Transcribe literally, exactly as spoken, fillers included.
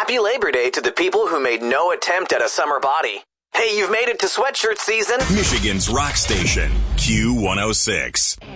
Happy Labor Day to the people who made no attempt at a summer body. Hey, you've made it to sweatshirt season. Michigan's rock station, Q one oh six.